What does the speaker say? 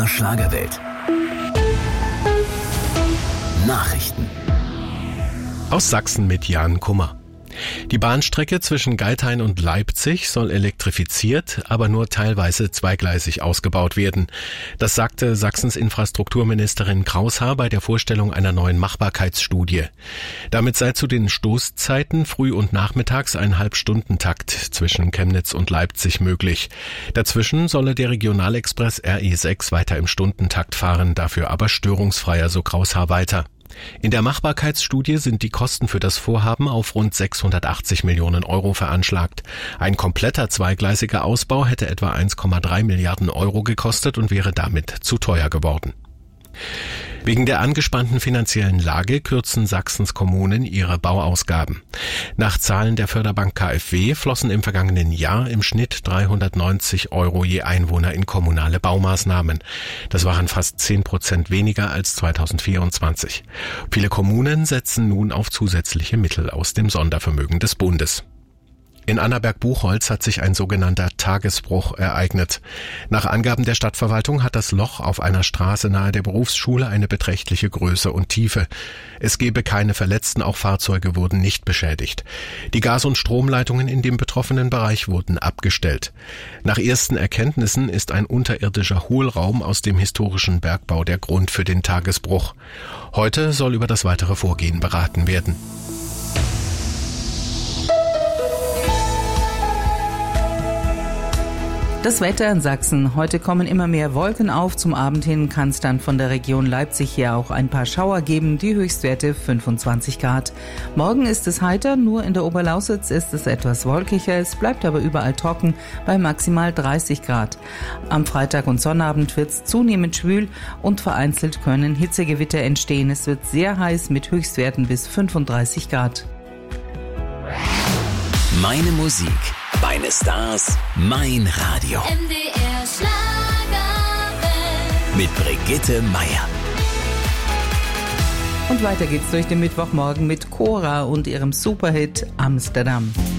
MDR Schlagerwelt. Nachrichten. Aus Sachsen mit Jan Kummer. Die Bahnstrecke zwischen Geithain und Leipzig soll elektrifiziert, aber nur teilweise zweigleisig ausgebaut werden. Das sagte Sachsens Infrastrukturministerin Kraushaar bei der Vorstellung einer neuen Machbarkeitsstudie. Damit sei zu den Stoßzeiten früh und nachmittags ein Halbstundentakt zwischen Chemnitz und Leipzig möglich. Dazwischen solle der Regionalexpress RE6 weiter im Stundentakt fahren, dafür aber störungsfreier, so Kraushaar weiter. In der Machbarkeitsstudie sind die Kosten für das Vorhaben auf rund 680 Millionen Euro veranschlagt. Ein kompletter zweigleisiger Ausbau hätte etwa 1,3 Milliarden Euro gekostet und wäre damit zu teuer geworden. Wegen der angespannten finanziellen Lage kürzen Sachsens Kommunen ihre Bauausgaben. Nach Zahlen der Förderbank KfW flossen im vergangenen Jahr im Schnitt 390 Euro je Einwohner in kommunale Baumaßnahmen. Das waren fast 10% weniger als 2024. Viele Kommunen setzen nun auf zusätzliche Mittel aus dem Sondervermögen des Bundes. In Annaberg-Buchholz hat sich ein sogenannter Tagesbruch ereignet. Nach Angaben der Stadtverwaltung hat das Loch auf einer Straße nahe der Berufsschule eine beträchtliche Größe und Tiefe. Es gebe keine Verletzten, auch Fahrzeuge wurden nicht beschädigt. Die Gas- und Stromleitungen in dem betroffenen Bereich wurden abgestellt. Nach ersten Erkenntnissen ist ein unterirdischer Hohlraum aus dem historischen Bergbau der Grund für den Tagesbruch. Heute soll über das weitere Vorgehen beraten werden. Das Wetter in Sachsen. Heute kommen immer mehr Wolken auf. Zum Abend hin kann es dann von der Region Leipzig her auch ein paar Schauer geben. Die Höchstwerte 25 Grad. Morgen ist es heiter, nur in der Oberlausitz ist es etwas wolkiger. Es bleibt aber überall trocken bei maximal 30 Grad. Am Freitag und Sonnabend wird es zunehmend schwül und vereinzelt können Hitzegewitter entstehen. Es wird sehr heiß mit Höchstwerten bis 35 Grad. Meine Musik, meine Stars, mein Radio. MDR Schlagerwelt. Mit Brigitte Meier. Und weiter geht's durch den Mittwochmorgen mit Cora und ihrem Superhit Amsterdam.